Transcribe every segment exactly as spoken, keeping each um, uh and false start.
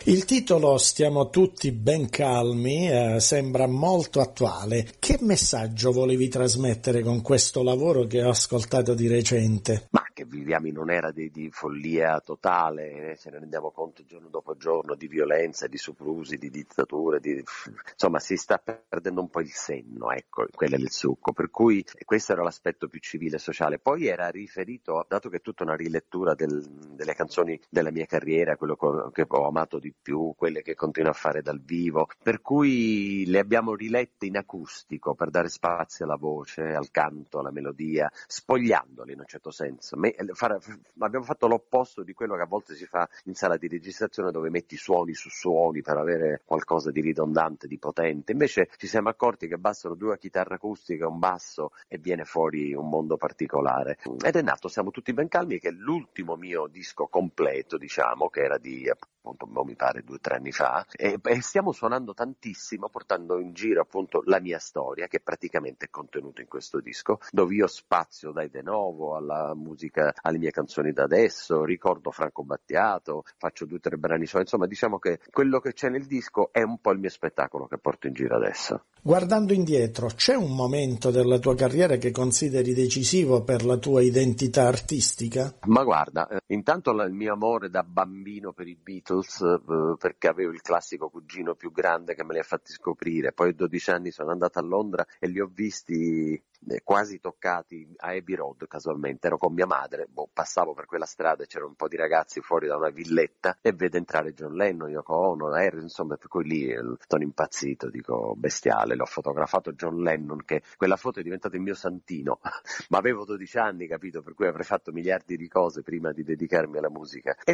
Il titolo "Stiamo tutti ben calmi" eh, sembra molto attuale. Che messaggio volevi trasmettere con questo lavoro che ho ascoltato di recente? Ma che viviamo in un'era di, di follia totale, eh, ce ne rendiamo conto giorno dopo giorno, di violenza, di soprusi, di dittature, di... insomma si sta perdendo un po' il senno, ecco, quello è il succo, per cui questo era l'aspetto più civile e sociale. Poi era riferito, dato che è tutta una rilettura del, delle canzoni della mia carriera, quello che ho amato di più, quelle che continuo a fare dal vivo, per cui le abbiamo rilette in acustico per dare spazio alla voce, al canto, alla melodia, spogliandole in un certo senso. Me, fare, abbiamo fatto l'opposto di quello che a volte si fa in sala di registrazione, dove metti suoni su suoni per avere qualcosa di ridondante, di potente. Invece ci siamo accorti che bastano due chitarre acustiche, un basso e viene fuori un mondo particolare. Ed è nato Siamo tutti ben calmi, che è l'ultimo mio disco completo, diciamo, che era di appunto mi pare due o tre anni fa, e, e stiamo suonando tantissimo, portando in giro appunto la mia storia, che praticamente è contenuta in questo disco, dove io spazio dai De Novo alla musica, alle mie canzoni da adesso, ricordo Franco Battiato, faccio due o tre brani suoi, insomma diciamo che quello che c'è nel disco è un po' il mio spettacolo che porto in giro adesso. Guardando indietro, c'è un momento della tua carriera che consideri decisivo per la tua identità artistica? Ma guarda, eh, intanto il mio amore da bambino per i Beatles, eh, perché avevo il classico cugino più grande che me li ha fatti scoprire, poi a dodici anni sono andato a Londra e li ho visti eh, quasi toccati a Abbey Road, casualmente, ero con mia madre, boh, passavo per quella strada e c'erano un po' di ragazzi fuori da una villetta e vedo entrare John Lennon, Yoko Ono, Harris, insomma, per cui lì eh, sono impazzito, dico bestiale, l'ho fotografato John Lennon, che quella foto è diventata il mio santino, ma avevo dodici anni, capito, per cui avrei fatto miliardi di cose prima di dedicarmi alla musica. E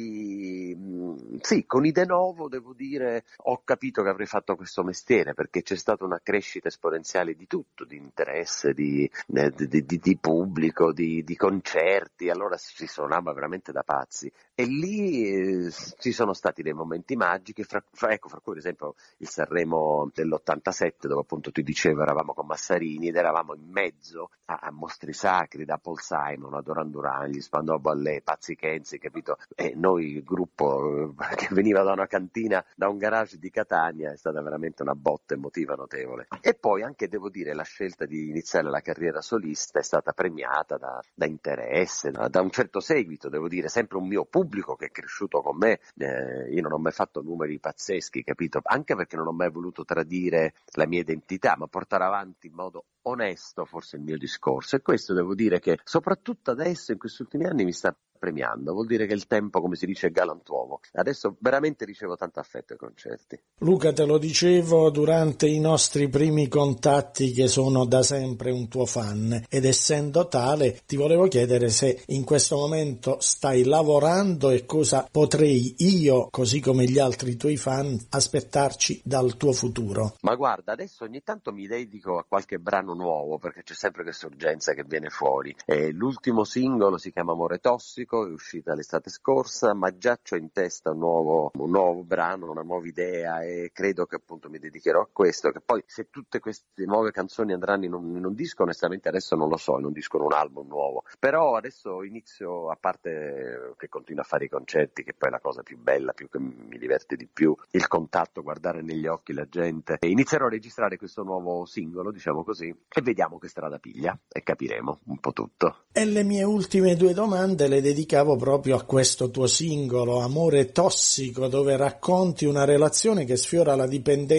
poi mh, sì, con i De Novo devo dire ho capito che avrei fatto questo mestiere, perché c'è stata una crescita esponenziale di tutto, di interesse, di, eh, di, di, di pubblico, di, di concerti, allora si suonava veramente da pazzi e lì eh, ci sono stati dei momenti magici, fra, fra, ecco, fra cui ad esempio il Sanremo dell'ottantasette, dove appunto ti dicevo eravamo con Massarini ed eravamo in mezzo a, a mostri sacri, da Paul Simon a Duran Duran, gli Spandau Ballet, Pazzi Kenzi, capito? E noi il gruppo eh, che veniva da una cantina, da un garage di Catania, è stata veramente una botta emotiva notevole. E poi anche devo dire la scelta di iniziare la carriera solista è stata premiata da, da interesse, da, da un certo seguito, devo dire, sempre un mio pubblico che è cresciuto con me, eh, io non ho mai fatto numeri pazzeschi, capito? Anche perché non ho mai voluto tradire la mia identità, ma portare avanti in modo onesto forse il mio discorso, e questo devo dire che soprattutto adesso in questi ultimi anni mi sta premiando, vuol dire che il tempo, come si dice, è galantuomo. Adesso veramente ricevo tanto affetto ai concerti. Luca, te lo dicevo durante i nostri primi contatti che sono da sempre un tuo fan, ed essendo tale ti volevo chiedere se in questo momento stai lavorando e cosa potrei io, così come gli altri tuoi fan, aspettarci dal tuo futuro. Ma guarda, adesso ogni tanto mi dedico a qualche brano nuovo, perché c'è sempre questa urgenza che viene fuori. E l'ultimo singolo si chiama Amore Tossico, è uscita l'estate scorsa, ma già c'ho in testa un nuovo, un nuovo brano, una nuova idea, e credo che appunto mi dedicherò a questo, che poi se tutte queste nuove canzoni andranno in un, in un disco, onestamente adesso non lo so, in un disco, in un album nuovo, però adesso inizio, a parte che continuo a fare i concerti, che poi è la cosa più bella, più che mi diverte di più, il contatto, guardare negli occhi la gente, e inizierò a registrare questo nuovo singolo, diciamo così, e vediamo che strada piglia e capiremo un po' tutto. E le mie ultime due domande le dedicavo proprio a questo tuo singolo Amore Tossico, dove racconti una relazione che sfiora la dipendenza